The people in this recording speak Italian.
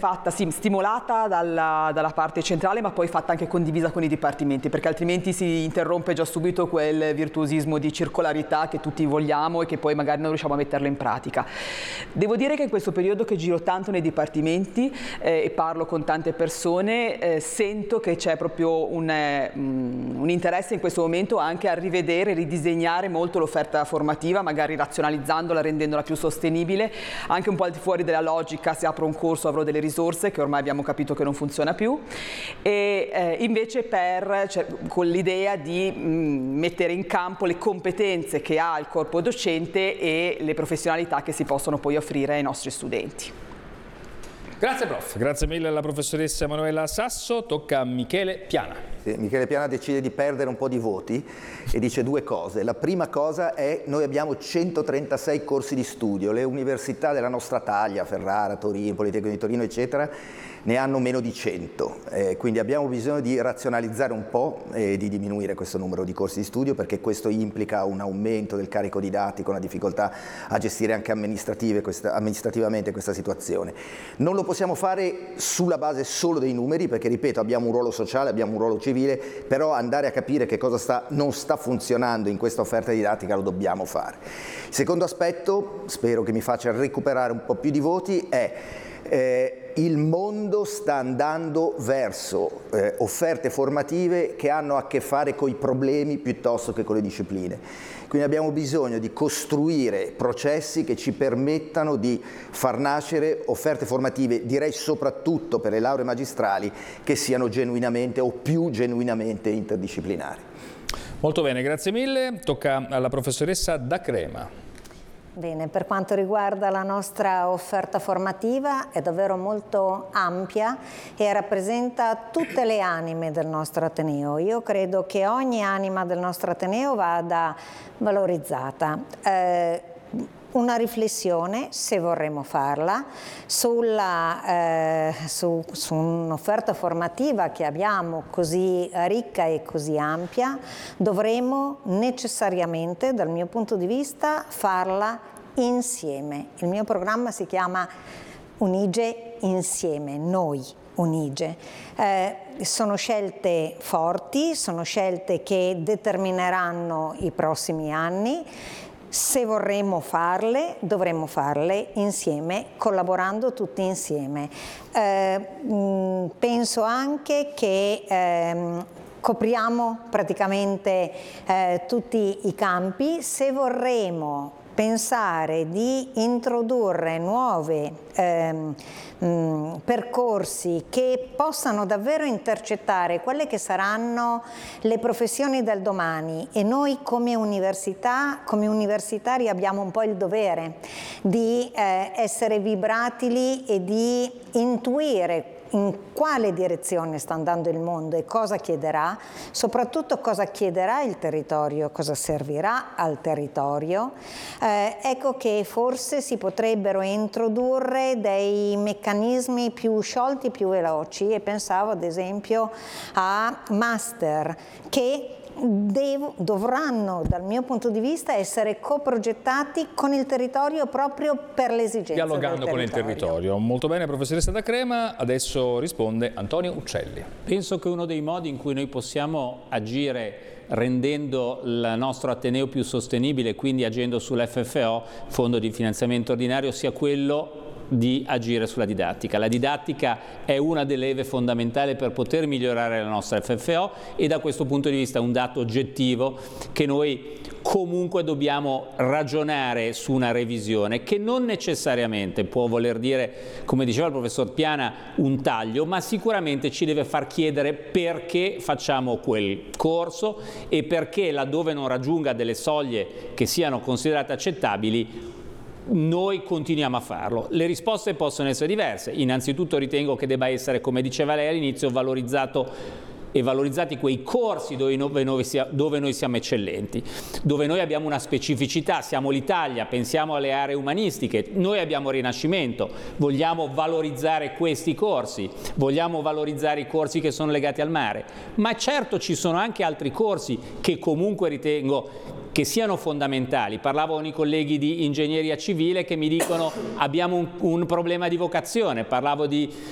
fatta, sì, stimolata dalla parte centrale, ma poi fatta anche condivisa con i dipartimenti, perché altrimenti si interrompe già subito quel virtuosismo di circolarità che tutti vogliamo e che poi magari non riusciamo a metterlo in pratica. Devo dire che in questo periodo che giro tanto nei dipartimenti e parlo con tante persone, sento che c'è proprio un interesse in questo momento anche a rivedere, ridisegnare molto l'offerta formativa, magari razionalizzandola, rendendola più sostenibile, anche un po' al di fuori della logica: se apro un corso avrò delle risorse, che ormai abbiamo capito che non funziona più, e invece con l'idea di mettere in campo le competenze che ha il corpo docente e le professionalità che si possono poi offrire ai nostri studenti. Grazie prof, grazie mille alla professoressa Emanuela Sasso. Tocca a Michele Piana. Michele Piana decide di perdere un po' di voti e dice due cose. La prima cosa è: noi abbiamo 136 corsi di studio, le università della nostra taglia, Ferrara, Torino, Politecnico di Torino eccetera, ne hanno meno di 100, quindi abbiamo bisogno di razionalizzare un po' e di diminuire questo numero di corsi di studio, perché questo implica un aumento del carico didattico, una difficoltà a gestire anche amministrativamente questa situazione. Non lo possiamo fare sulla base solo dei numeri, perché ripeto, abbiamo un ruolo sociale, abbiamo un ruolo civile, però andare a capire che cosa non sta funzionando in questa offerta didattica lo dobbiamo fare. Il secondo aspetto, spero che mi faccia recuperare un po' più di voti, è il mondo sta andando verso offerte formative che hanno a che fare con i problemi piuttosto che con le discipline. Quindi abbiamo bisogno di costruire processi che ci permettano di far nascere offerte formative, direi soprattutto per le lauree magistrali, che siano genuinamente o più genuinamente interdisciplinari. Molto bene, grazie mille. Tocca alla professoressa D'Acrema. Bene, per quanto riguarda la nostra offerta formativa è davvero molto ampia e rappresenta tutte le anime del nostro Ateneo. Io credo che ogni anima del nostro Ateneo vada valorizzata. Una riflessione, se vorremmo farla, su un'offerta formativa che abbiamo così ricca e così ampia, dovremo necessariamente, dal mio punto di vista, farla insieme. Il mio programma si chiama Unige Insieme, noi Unige. Sono scelte forti, sono scelte che determineranno i prossimi anni. Se vorremmo farle, dovremmo farle insieme, collaborando tutti insieme. Penso anche che copriamo praticamente tutti i campi. Se vorremmo pensare di introdurre nuovi percorsi che possano davvero intercettare quelle che saranno le professioni del domani, e noi come università, come universitari abbiamo un po' il dovere di essere vibratili e di intuire in quale direzione sta andando il mondo e cosa chiederà, soprattutto cosa chiederà il territorio, cosa servirà al territorio. Ecco che forse si potrebbero introdurre dei meccanismi più sciolti, più veloci, e pensavo ad esempio a master che dovranno, dal mio punto di vista, essere coprogettati con il territorio proprio per le esigenze dialogando con il territorio. Molto bene, professoressa D'Acrema. Adesso risponde Antonio Uccelli. Penso che uno dei modi in cui noi possiamo agire rendendo il nostro Ateneo più sostenibile, quindi agendo sull'FFO, Fondo di Finanziamento Ordinario, sia quello di agire sulla didattica. La didattica è una delle leve fondamentali per poter migliorare la nostra FFO, e da questo punto di vista è un dato oggettivo che noi comunque dobbiamo ragionare su una revisione che non necessariamente può voler dire, come diceva il professor Piana, un taglio, ma sicuramente ci deve far chiedere perché facciamo quel corso e perché, laddove non raggiunga delle soglie che siano considerate accettabili, noi continuiamo a farlo. Le risposte possono essere diverse. Innanzitutto ritengo che debba essere, come diceva lei all'inizio, valorizzati quei corsi dove noi siamo eccellenti, dove noi abbiamo una specificità. Siamo l'Italia, pensiamo alle aree umanistiche, noi abbiamo Rinascimento, vogliamo valorizzare questi corsi, vogliamo valorizzare i corsi che sono legati al mare, ma certo ci sono anche altri corsi che comunque ritengo che siano fondamentali. Parlavo con i colleghi di ingegneria civile che mi dicono abbiamo un problema di vocazione, parlavo di